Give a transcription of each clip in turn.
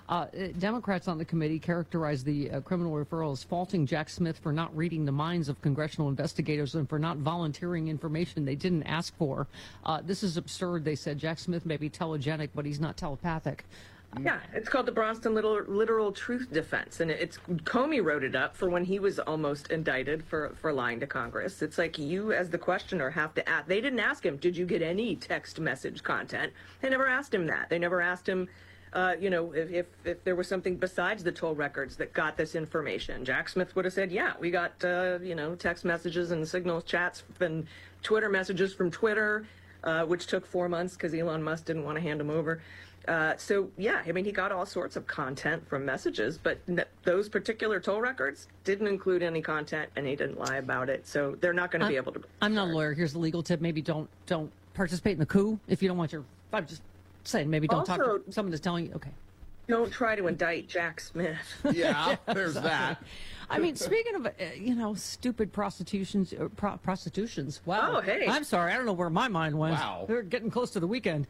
Democrats on the committee characterized the criminal referral as faulting Jack Smith for not reading the minds of congressional investigators and for not volunteering information they didn't ask for. This is absurd, they said. Jack Smith may be telegenic, but he's not telepathic. Yeah, it's called the Bronston literal truth defense, and it's Comey wrote it up for when he was almost indicted for lying to Congress. It's like you, as the questioner, have to ask. They didn't ask him, did you get any text message content? They never asked him that. They never asked him, if there was something besides the toll records that got this information. Jack Smith would have said, yeah, we got, text messages and signal chats and Twitter messages from Twitter, which took 4 months because Elon Musk didn't want to hand them over. He got all sorts of content from messages, but those particular toll records didn't include any content, and he didn't lie about it. So they're not going to be able to. I'm not a lawyer. Here's the legal tip: maybe don't participate in the coup if you don't want your. I'm just saying, maybe don't talk to someone that's telling you. Okay. Don't try to indict Jack Smith. Yeah, there's that. I mean, speaking of, stupid prostitutions. Wow. Oh, hey. I'm sorry. I don't know where my mind went. Wow. We're getting close to the weekend.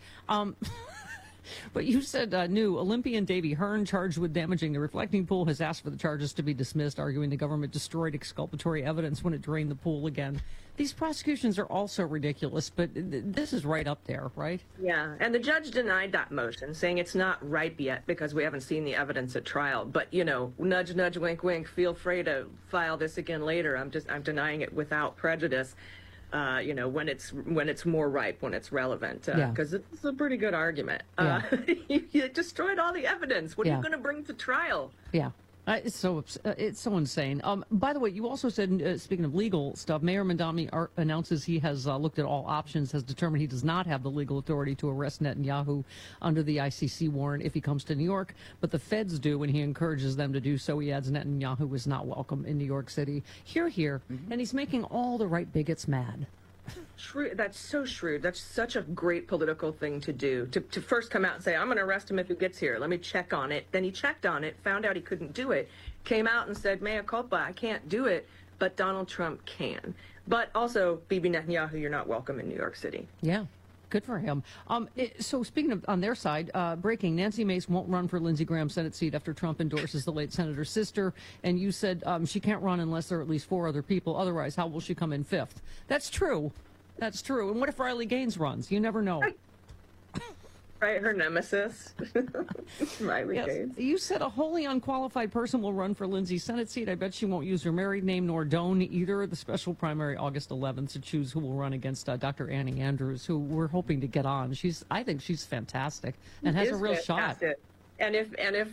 But you said new Olympian Davy Hearn, charged with damaging the reflecting pool, has asked for the charges to be dismissed, arguing the government destroyed exculpatory evidence when it drained the pool again. These prosecutions are also ridiculous, but this is right up there, right? Yeah, and the judge denied that motion, saying it's not ripe yet because we haven't seen the evidence at trial. But, nudge, nudge, wink, wink, feel free to file this again later. I'm denying it without prejudice. When it's more ripe, when it's relevant, because it's a pretty good argument. You destroyed all the evidence. What are you going to bring to trial? Yeah. It's so insane. By the way, you also said, speaking of legal stuff, Mayor Mamdani announces he has looked at all options, has determined he does not have the legal authority to arrest Netanyahu under the ICC warrant if he comes to New York, but the feds do, and he encourages them to do so. He adds Netanyahu is not welcome in New York City. Hear, hear. Mm-hmm. And he's making all the right bigots mad. Shrewd. That's so shrewd. That's such a great political thing to do. To first come out and say, I'm going to arrest him if he gets here. Let me check on it. Then he checked on it, found out he couldn't do it, came out and said, mea culpa, I can't do it, but Donald Trump can. But also, Bibi Netanyahu, you're not welcome in New York City. Yeah. Good for him. So speaking of on their side, breaking, Nancy Mace won't run for Lindsey Graham's Senate seat after Trump endorses the late senator's sister. And you said she can't run unless there are at least 4 other people. Otherwise, how will she come in 5th? That's true. That's true. And what if Riley Gaines runs? You never know. Right, her nemesis, Riley Gaines. You said a wholly unqualified person will run for Lindsay's Senate seat. I bet she won't use her married name nor Doan either. The special primary August 11th to choose who will run against Dr. Annie Andrews, who we're hoping to get on. I think she's fantastic and has a real shot. And if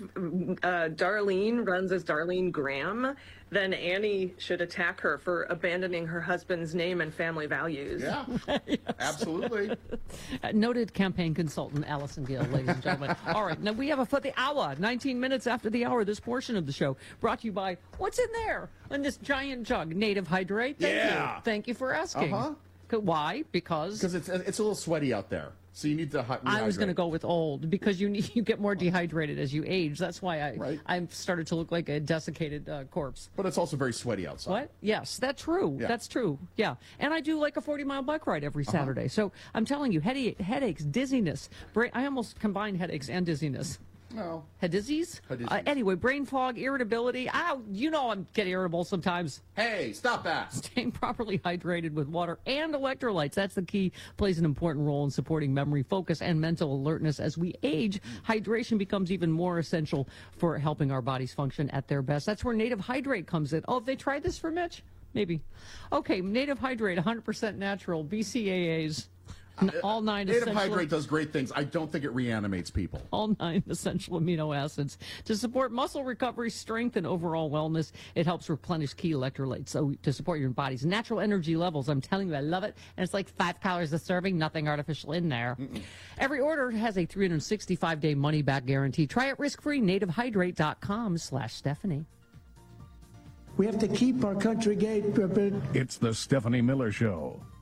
Darlene runs as Darlene Graham, then Annie should attack her for abandoning her husband's name and family values. Yeah, yes. Absolutely. Noted campaign consultant Allison Gill, ladies and gentlemen. All right, now we have for the hour, 19 minutes after the hour, this portion of the show brought to you by what's in there in this giant jug? Native Hydrate. Thank you. Thank you for asking. Why? Because it's a little sweaty out there. So you need to rehydrate. I was going to go with old because you get more dehydrated as you age. That's why I started to look like a desiccated corpse. But it's also very sweaty outside. What? Yes, that's true. Yeah. That's true. Yeah. And I do like a 40-mile bike ride every Saturday. So I'm telling you, headaches, dizziness. I almost combine headaches and dizziness. No. Head disease? Anyway, brain fog, irritability. I get irritable sometimes. Hey, stop that. Staying properly hydrated with water and electrolytes. That's the key. Plays an important role in supporting memory, focus, and mental alertness. As we age, hydration becomes even more essential for helping our bodies function at their best. That's where Native Hydrate comes in. Oh, have they tried this for Mitch? Maybe. Okay, Native Hydrate, 100% natural, BCAAs. All 9 Native Hydrate does great things. I don't think it reanimates people. All 9 essential amino acids to support muscle recovery, strength, and overall wellness. It helps replenish key electrolytes so to support your body's natural energy levels. I'm telling you, I love it. And it's like 5 calories a serving, nothing artificial in there. Every order has a 365-day money-back guarantee. Try it risk-free. NativeHydrate.com/Stephanie. We have to keep our country gate. It's the Stephanie Miller Show.